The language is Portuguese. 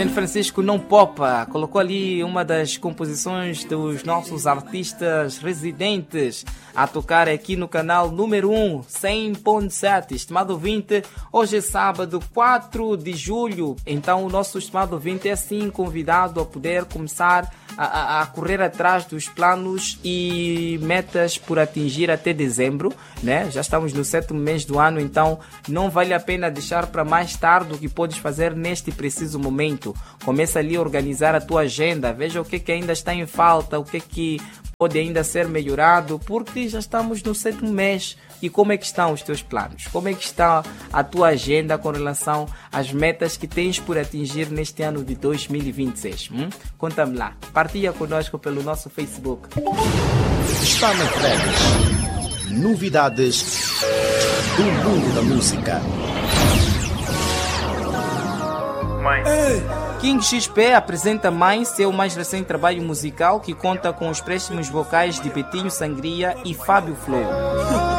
Sargento Francisco não popa, colocou ali uma das composições dos nossos artistas residentes a tocar aqui no canal número 1, 100.7. Estimado ouvinte, hoje é sábado 4 de julho, então o nosso estimado ouvinte é assim convidado a poder começar a correr atrás dos planos e metas por atingir até dezembro, né? Já estamos no 7º mês do ano, então não vale a pena deixar para mais tarde o que podes fazer neste preciso momento. Começa ali a organizar a tua agenda, veja o que ainda está em falta, o que pode ainda ser melhorado, porque já estamos no 7º mês. E como é que estão os teus planos? Como é que está a tua agenda com relação às metas que tens por atingir neste ano de 2026? Conta-me lá. Partilha conosco pelo nosso Facebook. Está na Férias. Novidades do mundo da música. King XP apresenta Mãe, seu mais recente trabalho musical que conta com os préstimos vocais de Betinho Sangria e Fábio Flow.